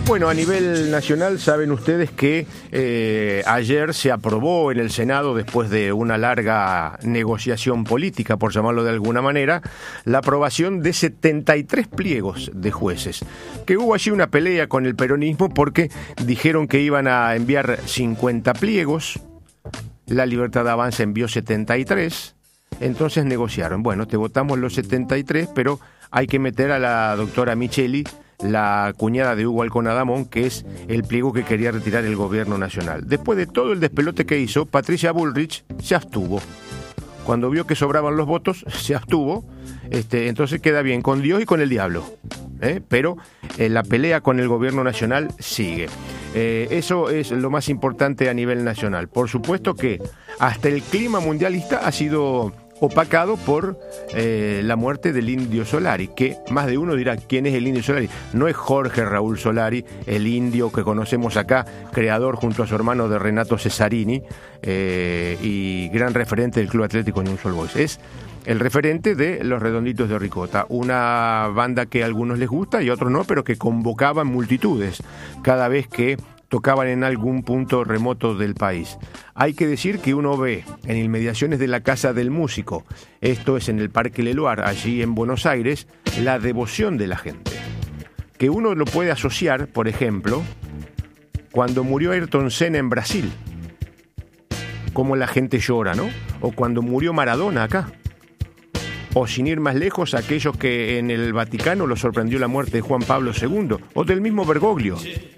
Bueno, a nivel nacional saben ustedes que ayer se aprobó en el Senado, después de una larga negociación política, por llamarlo de alguna manera, la aprobación de 73 pliegos de jueces. Que hubo allí una pelea con el peronismo porque dijeron que iban a enviar 50 pliegos, La Libertad Avanza envió 73, entonces negociaron. Bueno, te votamos los 73, pero hay que meter a la doctora Micheli, la cuñada de Hugo Alcón Adamón, que es el pliego que quería retirar el gobierno nacional. Después de todo el despelote que hizo, Patricia Bullrich se abstuvo. Cuando vio que sobraban los votos, se abstuvo. Entonces queda bien con Dios y con el diablo. Pero la pelea con el gobierno nacional sigue. Eso es lo más importante a nivel nacional. Por supuesto que hasta el clima mundialista ha sido opacado por la muerte del Indio Solari, que más de uno dirá, ¿quién es el Indio Solari? No es Jorge Raúl Solari, el indio que conocemos acá, creador junto a su hermano de Renato Cesarini y gran referente del Club Atlético Newell's Old Boys. Es el referente de Los Redonditos de Ricota, una banda que a algunos les gusta y a otros no, pero que convocaban multitudes cada vez que tocaban en algún punto remoto del país. Hay que decir que uno ve en inmediaciones de la Casa del Músico, esto es en el Parque Leloir, allí en Buenos Aires, la devoción de la gente. Que uno lo puede asociar, por ejemplo, cuando murió Ayrton Senna en Brasil, cómo la gente llora, ¿no? O cuando murió Maradona acá. O sin ir más lejos, aquellos que en el Vaticano los sorprendió la muerte de Juan Pablo II, o del mismo Bergoglio.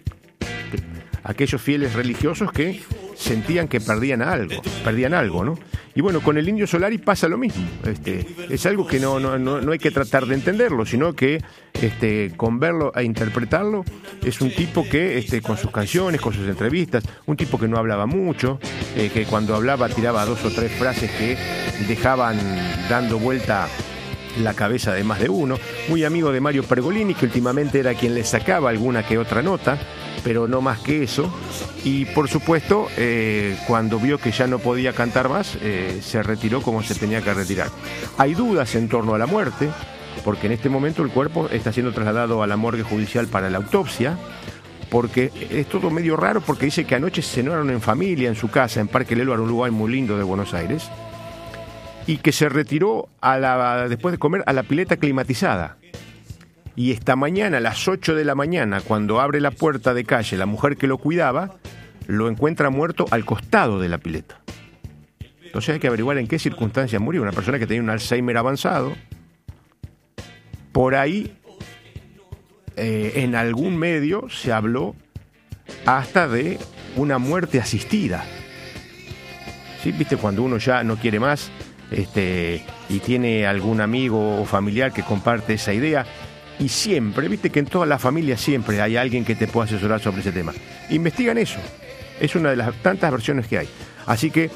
Aquellos fieles religiosos que sentían que perdían algo, ¿no? Y bueno, con el Indio Solari pasa lo mismo. Es algo que no hay que tratar de entenderlo, sino que con verlo e interpretarlo, es un tipo que con sus canciones, con sus entrevistas, un tipo que no hablaba mucho, que cuando hablaba tiraba 2 o 3 frases que dejaban dando vuelta la cabeza de más de uno, muy amigo de Mario Pergolini, que últimamente era quien le sacaba alguna que otra nota, pero no más que eso. Y por supuesto, cuando vio que ya no podía cantar más, se retiró como se tenía que retirar. Hay dudas en torno a la muerte, porque en este momento el cuerpo está siendo trasladado a la morgue judicial para la autopsia, porque es todo medio raro, porque dice que anoche cenaron en familia en su casa, en Parque Leloir, un lugar muy lindo de Buenos Aires, y que se retiró después de comer a la pileta climatizada. Y esta mañana, a las 8 de la mañana, cuando abre la puerta de calle, la mujer que lo cuidaba, lo encuentra muerto al costado de la pileta. Entonces hay que averiguar en qué circunstancias murió. Una persona que tenía un Alzheimer avanzado. Por ahí, en algún medio se habló hasta de una muerte asistida. ¿Sí? ¿Viste? Cuando uno ya no quiere más y tiene algún amigo o familiar que comparte esa idea. Y siempre, viste que en todas las familias siempre hay alguien que te pueda asesorar sobre ese tema. Investigan eso. Es una de las tantas versiones que hay. Así que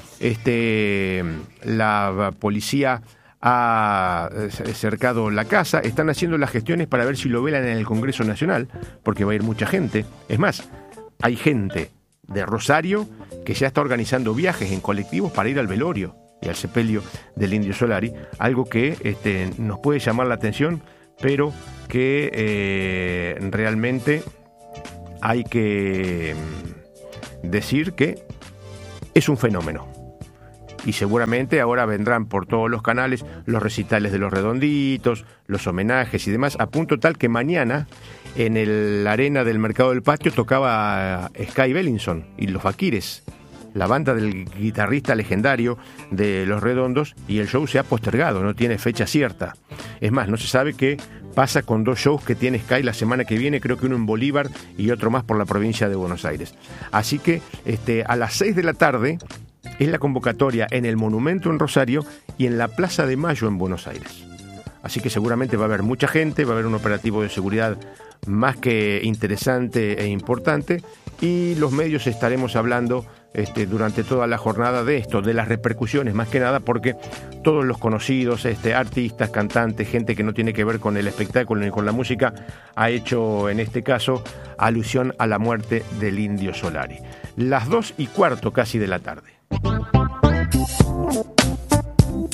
la policía ha cercado la casa. Están haciendo las gestiones para ver si lo velan en el Congreso Nacional, porque va a ir mucha gente. Es más, hay gente de Rosario que ya está organizando viajes en colectivos para ir al velorio y al sepelio del Indio Solari. Algo que nos puede llamar la atención, pero que realmente hay que decir que es un fenómeno. Y seguramente ahora vendrán por todos los canales los recitales de Los Redonditos, los homenajes y demás, a punto tal que mañana en la arena del Mercado del Patio tocaba Sky Bellinson y los Faquires, la banda del guitarrista legendario de Los Redondos, y el show se ha postergado, no tiene fecha cierta. Es más, no se sabe qué pasa con 2 shows que tiene Sky la semana que viene, creo que uno en Bolívar y otro más por la provincia de Buenos Aires. Así que a las 6 de la tarde es la convocatoria en el Monumento en Rosario y en la Plaza de Mayo en Buenos Aires. Así que seguramente va a haber mucha gente, va a haber un operativo de seguridad más que interesante e importante, y los medios estaremos hablando durante toda la jornada de esto, de las repercusiones, más que nada porque todos los conocidos, artistas, cantantes, gente que no tiene que ver con el espectáculo ni con la música, ha hecho en este caso alusión a la muerte del Indio Solari. Las 2:15 casi de la tarde.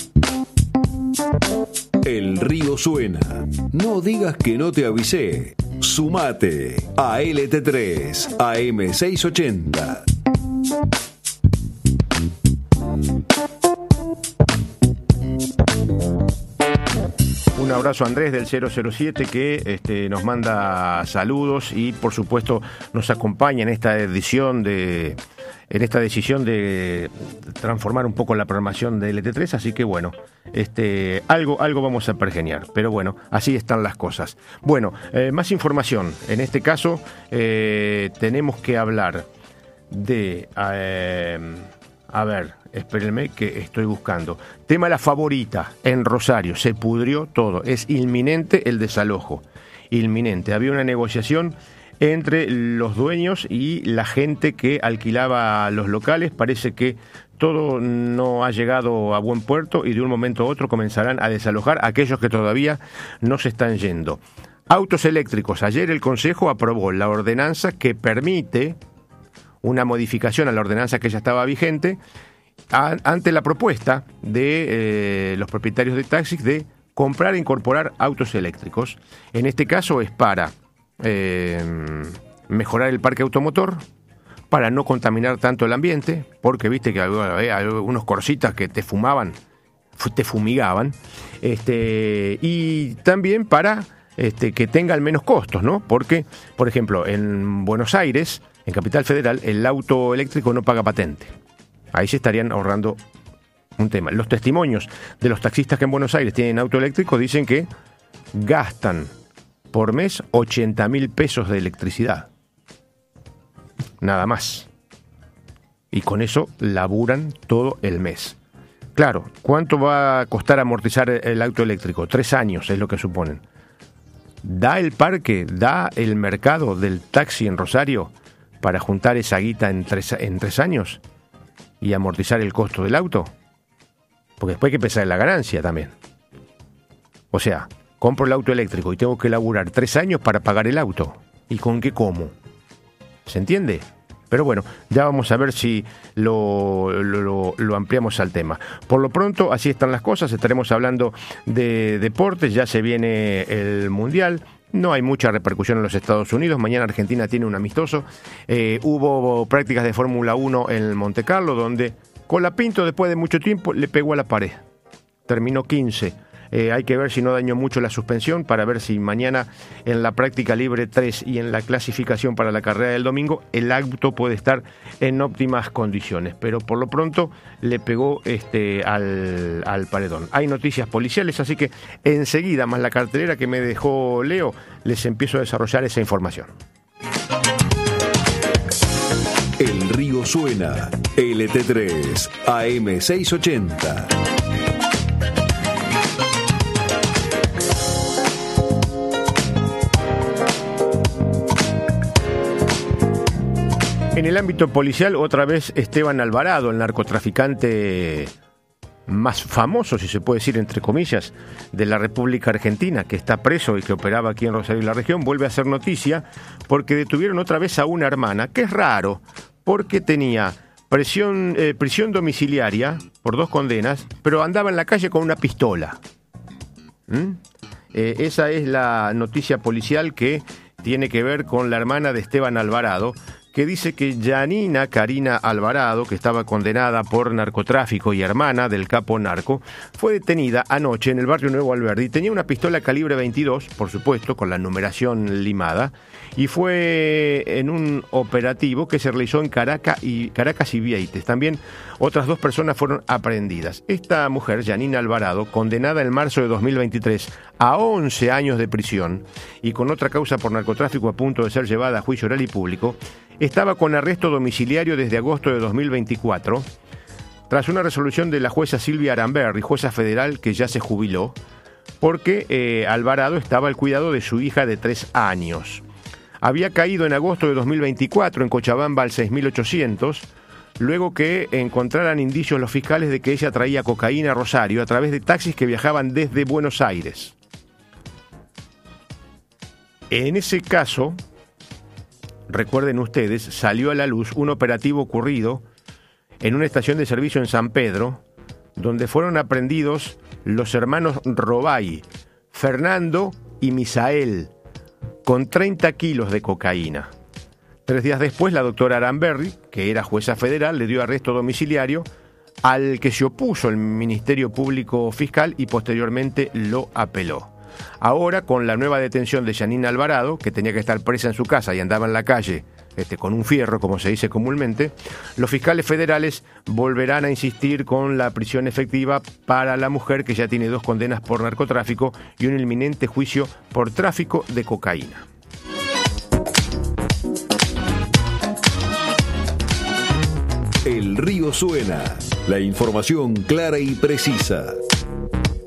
El río suena. No digas que no te avisé. Sumate a LT3 AM680. Un abrazo a Andrés del 007 que nos manda saludos y por supuesto nos acompaña en esta decisión de transformar un poco la programación de LT3, así que bueno, algo vamos a pergeniar, pero bueno, así están las cosas. Bueno, más información. En este caso tenemos que hablar de a ver, espérenme que estoy buscando. Tema La Favorita en Rosario, se pudrió todo, es inminente el desalojo, inminente. Había una negociación entre los dueños y la gente que alquilaba los locales. Parece que todo no ha llegado a buen puerto y de un momento a otro comenzarán a desalojar a aquellos que todavía no se están yendo. Autos eléctricos. Ayer el Consejo aprobó la ordenanza que permite una modificación a la ordenanza que ya estaba vigente ante la propuesta de los propietarios de taxis de comprar e incorporar autos eléctricos. En este caso es para mejorar el parque automotor, para no contaminar tanto el ambiente, porque viste que había unos corsitas que te fumigaban, y también para que tengan menos costos, ¿no? Porque, por ejemplo, en Buenos Aires, en Capital Federal, el auto eléctrico no paga patente. Ahí se estarían ahorrando un tema. Los testimonios de los taxistas que en Buenos Aires tienen auto eléctrico dicen que gastan por mes 80.000 pesos de electricidad. Nada más. Y con eso laburan todo el mes. Claro, ¿cuánto va a costar amortizar el auto eléctrico? 3 años es lo que suponen. ¿Da el parque, da el mercado del taxi en Rosario para juntar esa guita en 3 años y amortizar el costo del auto? Porque después hay que pensar en la ganancia también. O sea, compro el auto eléctrico y tengo que laburar 3 años para pagar el auto. ¿Y con qué como? ¿Se entiende? Pero bueno, ya vamos a ver si lo ampliamos al tema. Por lo pronto, así están las cosas. Estaremos hablando de deportes. Ya se viene el Mundial. No hay mucha repercusión en los Estados Unidos. Mañana Argentina tiene un amistoso. Hubo prácticas de Fórmula 1 en Montecarlo, donde Colapinto, después de mucho tiempo, le pegó a la pared. Terminó 15. Hay que ver si no dañó mucho la suspensión para ver si mañana en la práctica libre 3 y en la clasificación para la carrera del domingo el auto puede estar en óptimas condiciones. Pero por lo pronto le pegó al paredón. Hay noticias policiales, así que enseguida, más la cartelera que me dejó Leo, les empiezo a desarrollar esa información. El río suena. LT3 AM680. En el ámbito policial, otra vez Esteban Alvarado, el narcotraficante más famoso, si se puede decir entre comillas, de la República Argentina, que está preso y que operaba aquí en Rosario y la región, vuelve a hacer noticia porque detuvieron otra vez a una hermana, que es raro, porque tenía prisión domiciliaria por 2 condenas, pero andaba en la calle con una pistola. Esa es la noticia policial que tiene que ver con la hermana de Esteban Alvarado, que dice que Yanina Karina Alvarado, que estaba condenada por narcotráfico y hermana del capo narco, fue detenida anoche en el barrio Nuevo Alberdi. Tenía una pistola calibre 22, por supuesto, con la numeración limada, y fue en un operativo que se realizó en Caracas y Vieites. También otras 2 personas fueron aprehendidas. Esta mujer, Yanina Alvarado, condenada en marzo de 2023 a 11 años de prisión y con otra causa por narcotráfico a punto de ser llevada a juicio oral y público, estaba con arresto domiciliario desde agosto de 2024, tras una resolución de la jueza Silvia Aramberri, jueza federal que ya se jubiló, porque Alvarado estaba al cuidado de su hija de 3 años. Había caído en agosto de 2024 en Cochabamba al 6800, luego que encontraran indicios los fiscales de que ella traía cocaína a Rosario a través de taxis que viajaban desde Buenos Aires. En ese caso, recuerden ustedes, salió a la luz un operativo ocurrido en una estación de servicio en San Pedro, donde fueron aprehendidos los hermanos Robay, Fernando y Misael, con 30 kilos de cocaína. 3 días después, la doctora Aranberry, que era jueza federal, le dio arresto domiciliario, al que se opuso el Ministerio Público Fiscal y posteriormente lo apeló. Ahora, con la nueva detención de Yanina Alvarado, que tenía que estar presa en su casa y andaba en la calle con un fierro, como se dice comúnmente, los fiscales federales volverán a insistir con la prisión efectiva para la mujer, que ya tiene 2 condenas por narcotráfico y un inminente juicio por tráfico de cocaína. El río suena, la información clara y precisa.